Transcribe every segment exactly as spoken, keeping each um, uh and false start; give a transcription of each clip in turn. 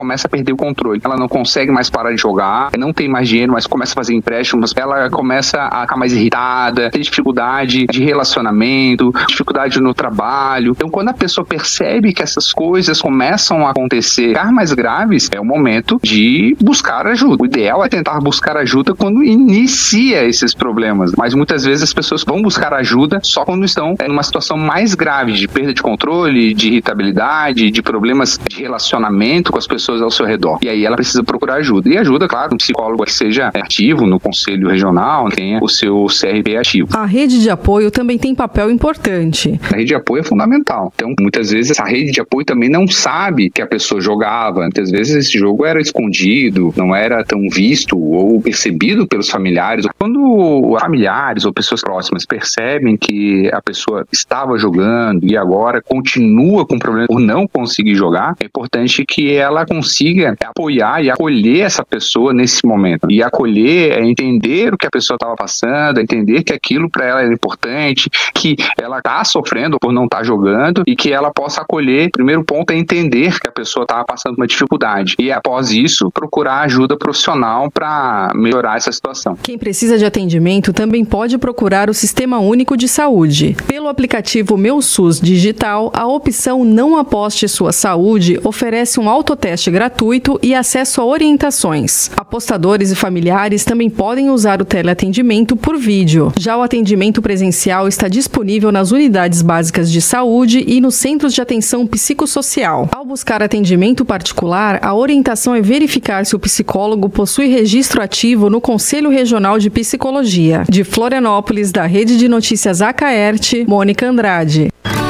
começa a perder o controle. Ela não consegue mais parar de jogar, não tem mais dinheiro, mas começa a fazer empréstimos, ela começa a ficar mais irritada, tem dificuldade de relacionamento, dificuldade no trabalho. Então, quando a pessoa percebe que essas coisas começam a acontecer, ficar mais graves, é o momento de buscar ajuda. O ideal é tentar buscar ajuda quando inicia esses problemas, mas muitas vezes as pessoas vão buscar ajuda só quando estão em uma situação mais grave, de perda de controle, de irritabilidade, de problemas de relacionamento com as pessoas ao seu redor. E aí ela precisa procurar ajuda. E ajuda, claro, um psicólogo que seja ativo no Conselho Regional, tenha o seu C R P ativo. A rede de apoio também tem papel importante. A rede de apoio é fundamental. Então, muitas vezes, essa rede de apoio também não sabe que a pessoa jogava. Muitas vezes, esse jogo era escondido, não era tão visto ou percebido pelos familiares. Quando familiares ou pessoas próximas percebem que a pessoa estava jogando e agora continua com problema por não conseguir jogar, é importante que ela consiga apoiar e acolher essa pessoa nesse momento. E acolher é entender o que a pessoa estava passando, é entender que aquilo para ela é importante, que ela está sofrendo por não estar tá jogando e que ela possa acolher. O primeiro ponto é entender que a pessoa estava passando uma dificuldade e, após isso, procurar ajuda profissional para melhorar essa situação. Quem precisa de atendimento também pode procurar o Sistema Único de Saúde. Pelo aplicativo Meu SUS Digital, a opção Não Aposte Sua Saúde oferece um autoteste gratuito e acesso a orientações. Apostadores e familiares também podem usar o teleatendimento por vídeo. Já o atendimento presencial está disponível nas unidades básicas de saúde e nos centros de atenção psicossocial. Ao buscar atendimento particular, a orientação é verificar se o psicólogo possui registro ativo no Conselho Regional de Psicologia. De Florianópolis, da Rede de Notícias Acaerte, Mônica Andrade.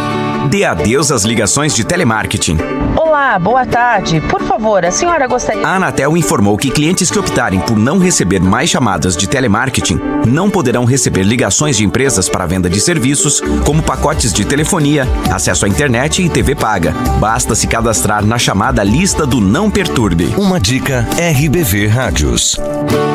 Dê adeus às ligações de telemarketing. Olá, boa tarde. Por favor, a senhora gostaria... A Anatel informou que clientes que optarem por não receber mais chamadas de telemarketing não poderão receber ligações de empresas para venda de serviços, como pacotes de telefonia, acesso à internet e T V paga. Basta se cadastrar na chamada lista do Não Perturbe. Uma dica R B V Rádios.